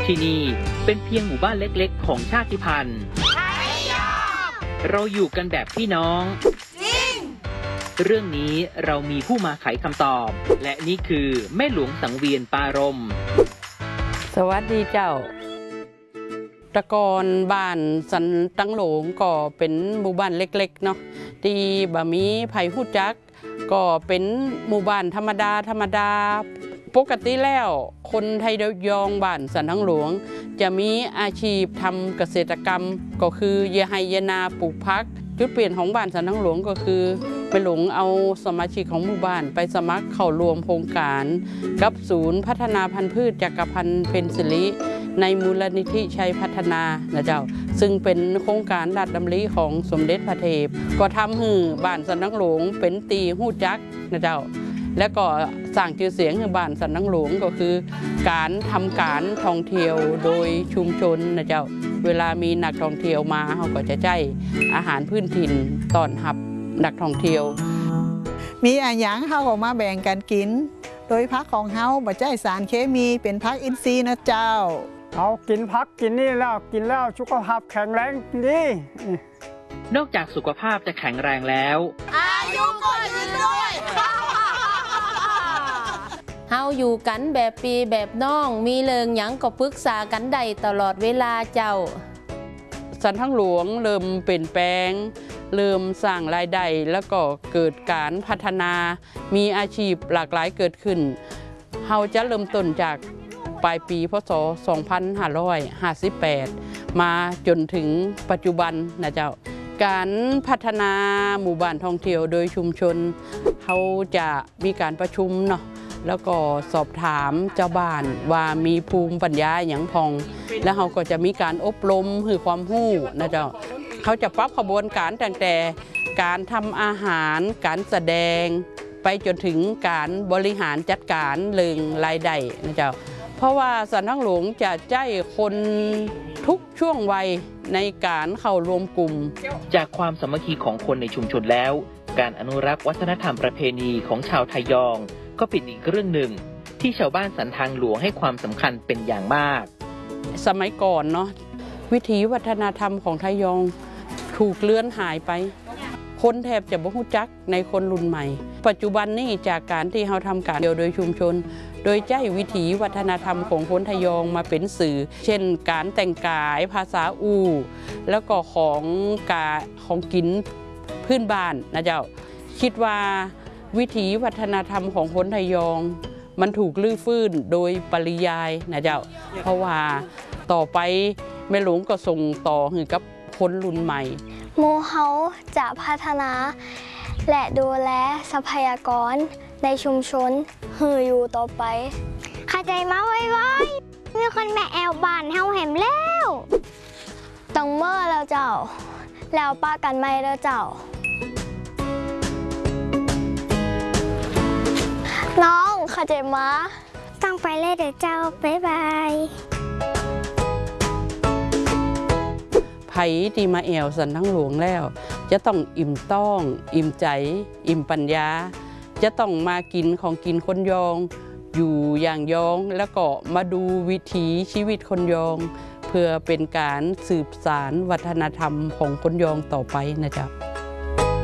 ที่นี่เป็นเพียงหมู่บ้านเล็กๆของชาติพันธุ์เราอยู่กันแบบพี่น้องจริงเรื่องนี้เรามีผู้มาไขคำตอบและนี่คือแม่หลวงสังเวียนปารมสวัสดีเจ้าตะกอนบ้านสันตังหลงก็เป็นหมู่บ้านเล็กๆเนาะที่บะมีไผ่หู้จักก็เป็นหมู่บ้านธรรมดาปกติแล้วคนไทยยองบ้านสันตังหลวงจะมีอาชีพทำเกษตรกรรมก็คือเยไฮเยนาปลูกพักจุดเปลี่ยนของบ้านสันตังหลวงก็คือไปหลงเอาสมาชิกของหมู่บ้านไปสมัครเข้ารวมโครงการกับศูนย์พัฒนาพันธุ์พืชจักรพันธ์เพ็ญศิริในมูลนิธิชัยพัฒนานะเจ้าซึ่งเป็นโครงการราชดำริของสมเด็จพระเทพก็ทำให้บ้านสันตังหลวงเป็นตีหู้จักนะเจ้าและก็สร้างชื่อเสียงให้บ้านสันตังหลวงก็คือการทำการท่องเที่ยวโดยชุมชนนะเจ้าเวลามีนักท่องเที่ยวมาเขาก็จะใช้อาหารพื้นถิ่นต้อนรับนักท่องเที่ยวมีอาหารเขาก็มาแบ่งกันกินโดยพักของเขาบ่ใช้สารเคมีเป็นพักอินทรีย์นะเจ้าเอากินพักกินนี่แล้วกินแล้วสุขภาพแข็งแรงดีนอกจากสุขภาพจะแข็งแรงแล้วอายุก็ยืนด้วยเฮาอยู่กันแบบปีแบบน้องมีเริงหยังก็ปรึกษากันได้ตลอดเวลาเจ้าสันตังหลวงเริ่มเปลี่ยนแปลงเริ่มสร้างรายได้แล้วก็เกิดการพัฒนามีอาชีพหลากหลายเกิดขึ้นเฮาจะเริ่มต้นจากปลายปีพศ 2558 มาจนถึงปัจจุบันนะเจ้าการพัฒนาหมู่บ้านท่องเที่ยวโดยชุมชนเขาจะมีการประชุมเนาะแล้วก็สอบถามเจ้าบ้านว่ามีภูมิปัญญาอย่างพองแล้วเขาก็จะมีการอบรมให้ความรู้นะเจ้าเขาจะปรับขบวนการตั้งแต่การทำอาหารการแสดงไปจนถึงการบริหารจัดการเรื่องรายได้นะเจ้าเพราะว่าสันตังหลวงจะใจคนทุกช่วงวัยในการเข้ารวมกลุ่มจากความสามัคคีของคนในชุมชนแล้วการอนุรักษ์วัฒนธรรมประเพณีของชาวไทยยองก็เป็นอีกเรื่องหนึ่งที่ชาวบ้านสันทางหลวงให้ความสำคัญเป็นอย่างมากสมัยก่อนเนาะวิถีวัฒนธรรมของไทยยองถูกเลือนหายไปคนแทบจะบ่รู้จักในคนรุ่นใหม่ปัจจุบันนี้จากการที่เราทำการเดียวโดยชุมชนโดยใช้วิถีวัฒนธรรมของคนไทยยองมาเป็นสื่อเช่นการแต่งกายภาษาอู่แล้วก็ของกินพื้นบ้านนะเจ้าคิดว่าวิถีวัฒนธรรมของคนไทยยองมันถูกลื้อฟื้นโดยปริยายนะเจ้าเพราะว่าต่อไปแม่หลวงก็ส่งต่อให้กับคนรุ่นใหม่หมู่เฮาจะพัฒนาและดูแลทรัพยากรในชุมชนให้อยู่ต่อไปเข้าใจมาไว้มีคนแม่แอวบ้านเฮาแหมแล้วต้องเมื่อแล้วเจ้าแล้วป้ากันไม่แล้วเจ้าน้องเข้าใจมาต้องไปเลยเดี๋ยวเจ้าบ๊ายบายไผ่ที่มาแอวสันตังหลวงแล้วจะต้องอิ่มต้องอิ่มใจอิ่มปัญญาจะต้องมากินของกินคนยองอยู่อย่างยองแล้วก็มาดูวิถีชีวิตคนยองเพื่อเป็นการสืบสานวัฒนธรรมของคนยองต่อไปนะจ๊ะ